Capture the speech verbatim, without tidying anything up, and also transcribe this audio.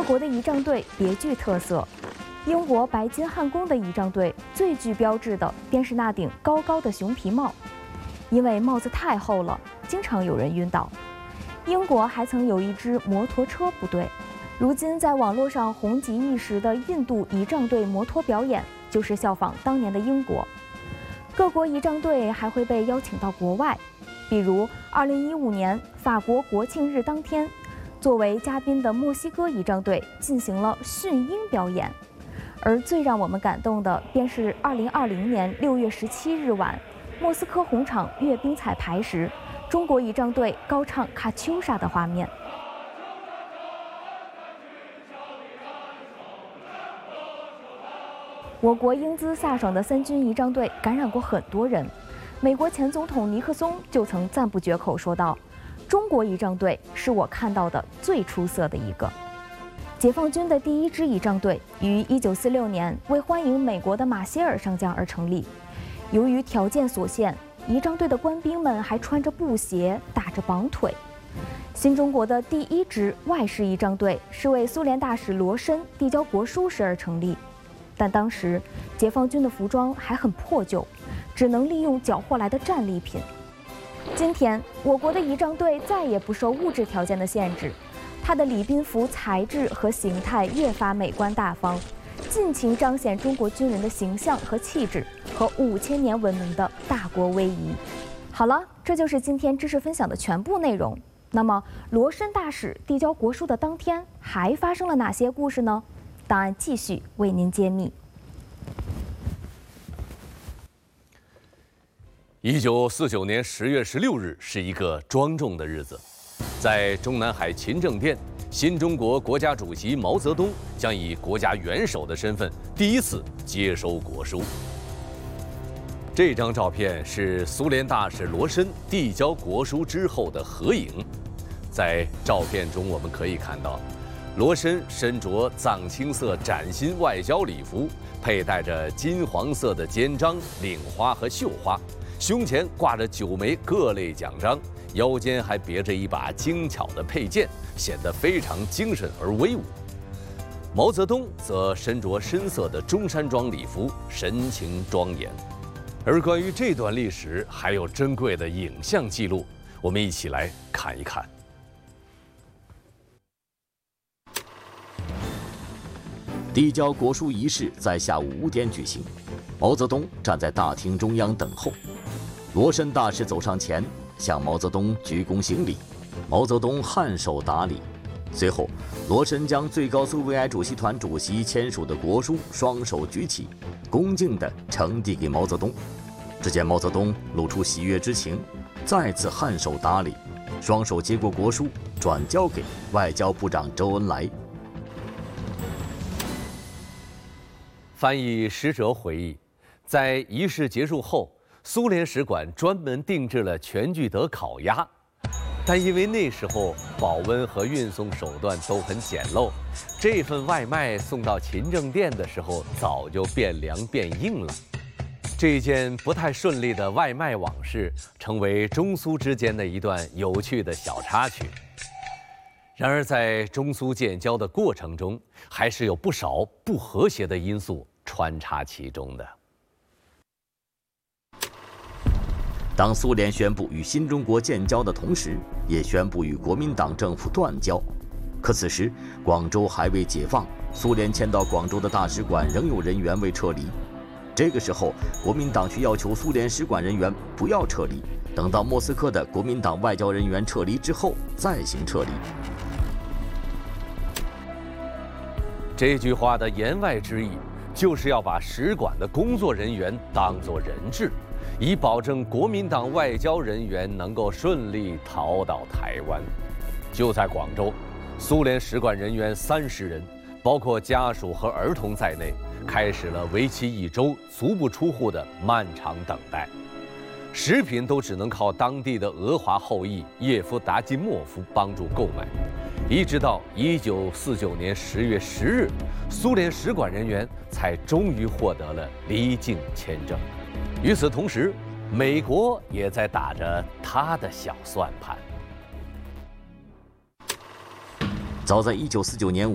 国的仪仗队别具特色。英国白金汉宫的仪仗队最具标志的便是那顶高高的熊皮帽，因为帽子太厚了，经常有人晕倒。英国还曾有一支摩托车部队，如今在网络上红极一时的印度仪仗队摩托表演，就是效仿当年的英国。各国仪仗队还会被邀请到国外，比如二零一五年法国国庆日当天，作为嘉宾的墨西哥仪仗队进行了驯鹰表演。而最让我们感动的，便是二零二零年六月十七日晚，莫斯科红场阅兵彩排时，中国仪仗队高唱《卡秋莎》的画面。我国英姿飒爽的三军仪仗队感染过很多人，美国前总统尼克松就曾赞不绝口说道：“中国仪仗队是我看到的最出色的一个。”解放军的第一支仪仗队于一九四六年为欢迎美国的马歇尔上将而成立。由于条件所限，仪仗队的官兵们还穿着布鞋，打着绑腿。新中国的第一支外事仪仗队是为苏联大使罗申递交国书时而成立，但当时解放军的服装还很破旧，只能利用缴获来的战利品。今天，我国的仪仗队再也不受物质条件的限制。它的礼宾服材质和形态越发美观大方，尽情彰显中国军人的形象和气质和五千年文明的大国威仪。好了，这就是今天知识分享的全部内容。那么，罗申大使递交国书的当天，还发生了哪些故事呢？档案继续为您揭秘。 一九四九年十月十六日是一个庄重的日子。在中南海勤政殿，新中国国家主席毛泽东将以国家元首的身份第一次接收国书。这张照片是苏联大使罗申递交国书之后的合影。在照片中，我们可以看到，罗申身着藏青色崭新外交礼服，佩戴着金黄色的肩章、领花和绣花，胸前挂着九枚各类奖章。腰间还别着一把精巧的佩剑，显得非常精神而威武。毛泽东则身着深色的中山装礼服，神情庄严。而关于这段历史，还有珍贵的影像记录，我们一起来看一看。 递交国书仪式在下午五点举行，毛泽东站在大厅中央等候。罗申大使走上前，向毛泽东鞠躬行礼，毛泽东颔首答礼。随后，罗申将最高苏维埃主席团主席签署的国书双手举起，恭敬地呈递给毛泽东。只见毛泽东露出喜悦之情，再次颔首答礼，双手接过国书，转交给外交部长周恩来。 翻译使者回忆，在仪式结束后，苏联使馆专门定制了全聚德烤鸭，但因为那时候保温和运送手段都很简陋，这份外卖送到勤政殿的时候早就变凉变硬了。这件不太顺利的外卖往事，成为中苏之间的一段有趣的小插曲。然而，在中苏建交的过程中，还是有不少不和谐的因素穿插其中的。 当苏联宣布与新中国建交的同时，也宣布与国民党政府断交。可此时，广州还未解放，苏联迁到广州的大使馆仍有人员未撤离。这个时候，国民党需要求苏联使馆人员不要撤离，等到莫斯科的国民党外交人员撤离之后再行撤离。 这句话的言外之意，就是要把使馆的工作人员当作人质，以保证国民党外交人员能够顺利逃到台湾。就在广州，苏联使馆人员三十人，包括家属和儿童在内，开始了为期一周、足不出户的漫长等待。食品都只能靠当地的俄华后裔叶夫达金莫夫帮助购买。一直到一九四九年十月十日，苏联使馆人员才终于获得了离境签证。与此同时，美国也在打着他的小算盘。 早在一九四九年